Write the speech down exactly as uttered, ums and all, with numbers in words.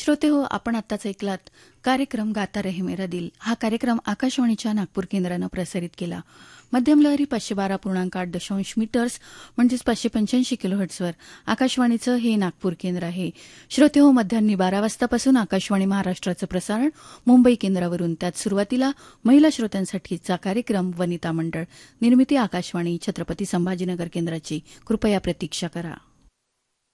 श्रोते हो, आपण आत्ताच ऐकलात कार्यक्रम गाता रहे मेरा दिल. हा कार्यक्रम आकाशवाणीच्या नागपूर केंद्रानं प्रसारित केला. मध्यम लहरी पाचशे बारा पूर्णांक आठ दशांश मीटर्स म्हणजेच पाचशे पंच्याऐंशी किलोहर्ट्झवर आकाशवाणीचं हे नागपूर केंद्र आहे. श्रोते हो, मध्यान्ही बारा वाजतापासून आकाशवाणी महाराष्ट्राचं प्रसारण मुंबई केंद्रावरून. त्यात सुरुवातीला महिला श्रोत्यांसाठीचा कार्यक्रम वनिता मंडळ. निर्मिती आकाशवाणी छत्रपती संभाजीनगर केंद्राची. कृपया प्रतीक्षा करा.